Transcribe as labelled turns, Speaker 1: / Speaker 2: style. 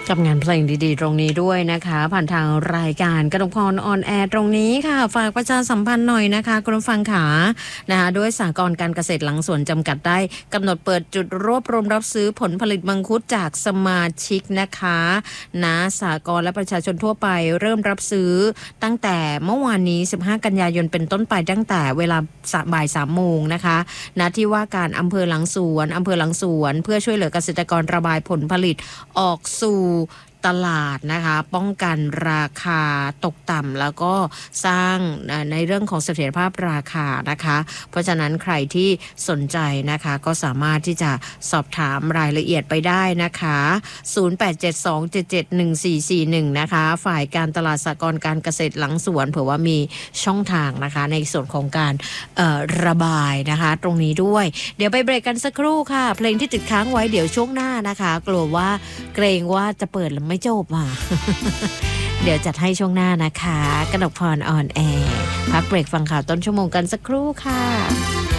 Speaker 1: กับงานเพลงดีๆตรงนี้ด้วยนะคะผ่านทางรายการกนกพรออนแอร์ตรงนี้ค่ะฝากประชาสัมพันธ์หน่อยนะคะคุณผู้ฟังขานะคะด้วยสหกรณ์การเกษตรหลังสวนจำกัดได้กำหนดเปิดจุดรวบรวมรับซื้อผลผลิตมังคุดจากสมาชิกนะคะนะสหกรณ์และประชาชนทั่วไปเริ่มรับซื้อตั้งแต่เมื่อวานนี้15กันยายนเป็นต้นไปตั้งแต่เวลาบ่าย3 โมงนะคะณที่ว่าการอำเภอหลังสวนเพื่อช่วยเหลือเกษตรกรระบายผลผลิตออกสู่ตลาดนะคะป้องกันราคาตกต่ำแล้วก็สร้างในเรื่องของเสถียรภาพราคานะคะเพราะฉะนั้นใครที่สนใจนะคะก็สามารถที่จะสอบถามรายละเอียดไปได้นะคะ0872771441นะคะฝ่ายการตลาดสหกรณ์การเกษตรหลังสวนเผื่อว่ามีช่องทางนะคะในส่วนของการระบายนะคะตรงนี้ด้วยเดี๋ยวไปเบรกกันสักครู่ค่ะเพลงที่ติดค้างไว้เดี๋ยวช่วงหน้านะคะกลัวว่าเกรงว่าจะเปิดแล้วไม่จบอ่ะ เดี๋ยวจัดให้ช่วงหน้านะคะกนกพรออนแอร์พักเบรกฟังข่าวต้นชั่วโมงกันสักครู่ค่ะ